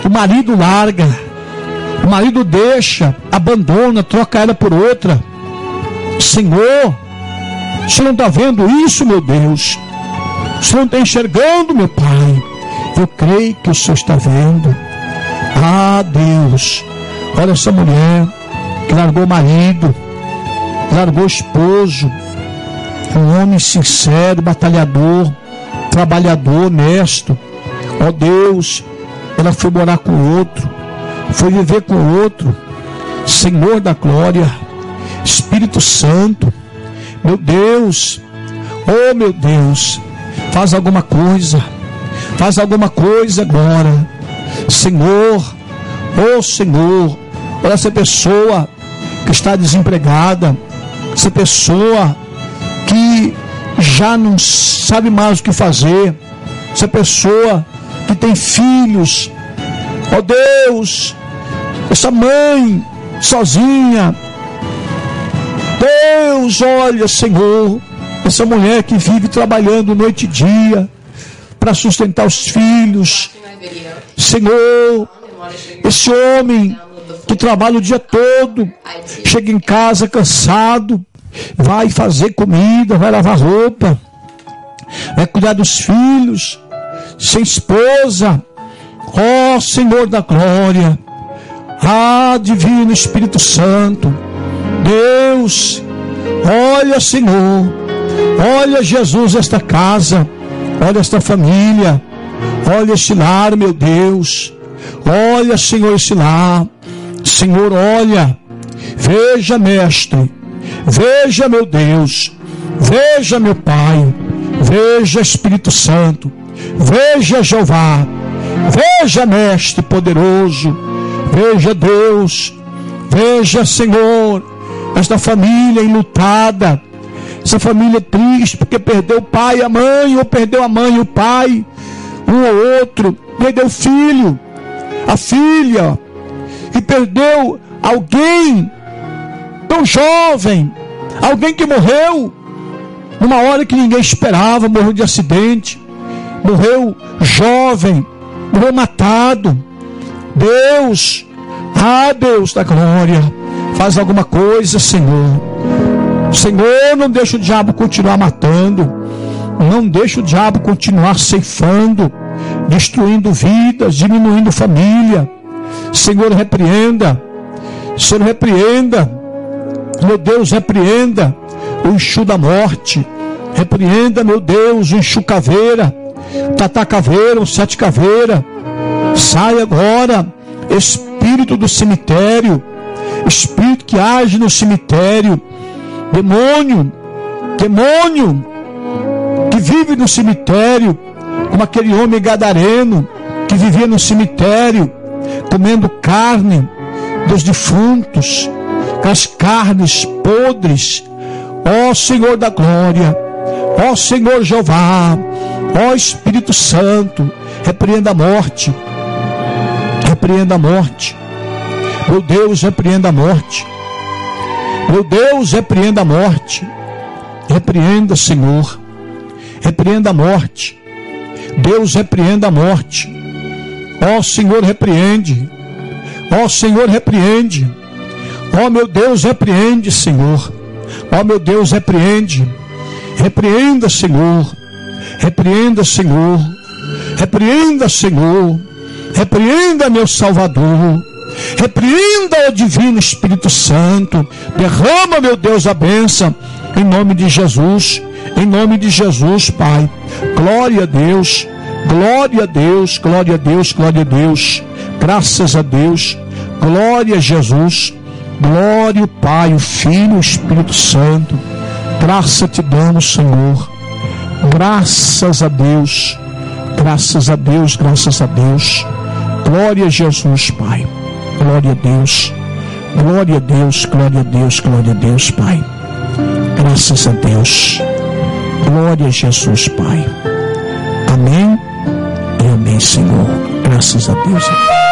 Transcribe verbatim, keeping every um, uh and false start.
o marido larga, o marido deixa, abandona, troca ela por outra. Senhor, o Senhor não está vendo isso, meu Deus? O Senhor não está enxergando, meu Pai? Eu creio que o Senhor está vendo. Ah, Deus, olha essa mulher que largou o marido, largou o esposo, um homem sincero, batalhador, trabalhador, honesto. Ó Deus, ela foi morar com outro, foi viver com outro. Senhor da glória, Espírito Santo, meu Deus, oh meu Deus, faz alguma coisa, faz alguma coisa agora, Senhor, oh Senhor. Olha essa pessoa que está desempregada, essa pessoa que já não sabe mais o que fazer, essa pessoa que tem filhos, ó Deus, essa mãe sozinha. Deus, olha, Senhor, essa mulher que vive trabalhando noite e dia para sustentar os filhos. Senhor, esse homem que trabalha o dia todo, chega em casa cansado, vai fazer comida, vai lavar roupa, vai cuidar dos filhos, sem esposa. Ó Senhor da glória, ah, Divino Espírito Santo, Deus, olha, Senhor, olha, Jesus, esta casa, olha esta família, olha este lar, meu Deus, olha, Senhor, esse lar. Senhor, olha, veja, Mestre, veja, meu Deus, veja, meu Pai, veja, Espírito Santo, veja, Jeová, veja, Mestre poderoso, veja, Deus, veja, Senhor, esta família enlutada, essa família triste porque perdeu o pai e a mãe, ou perdeu a mãe e o pai, um ou outro, perdeu o filho, a filha, e perdeu alguém tão jovem, alguém que morreu numa hora que ninguém esperava, morreu de acidente, morreu jovem, morreu matado. Deus, ah, Deus da glória, faz alguma coisa, Senhor. Senhor, não deixa o diabo continuar matando, não deixa o diabo continuar ceifando, destruindo vidas, diminuindo família. Senhor, repreenda, Senhor, repreenda, meu Deus, repreenda o Exu da morte, repreenda, meu Deus, o Exu caveira, Tatá caveira, o Sete caveira. Sai agora, espírito do cemitério, espírito que age no cemitério, demônio, demônio que vive no cemitério, como aquele homem gadareno que vivia no cemitério, comendo carne dos defuntos, com as carnes podres. Ó Senhor da glória, ó Senhor Jeová, ó Espírito Santo, repreenda a morte, repreenda a morte, meu Deus, repreenda a morte, meu Deus, repreenda a morte, repreenda, Senhor, repreenda a morte, Deus, repreenda a morte. Ó Senhor, repreende, ó Senhor, repreende, ó meu Deus, repreende, Senhor, ó meu Deus, repreende, repreenda, Senhor, repreenda, Senhor, repreenda, Senhor, repreenda, meu Salvador, repreenda, ó Divino Espírito Santo, derrama, meu Deus, a bênção, em nome de Jesus, em nome de Jesus, Pai. Glória a Deus, glória a Deus, glória a Deus, glória a Deus, graças a Deus, glória a Jesus, glória ao Pai, o Filho, o Espírito Santo. Graça te damos, Senhor, graças a Deus, graças a Deus, graças a Deus, glória a Jesus, Pai, glória a Deus, glória a Deus, glória a Deus, glória a Deus, Pai, graças a Deus, glória a Jesus, Pai, amém e amém, Senhor, graças a Deus.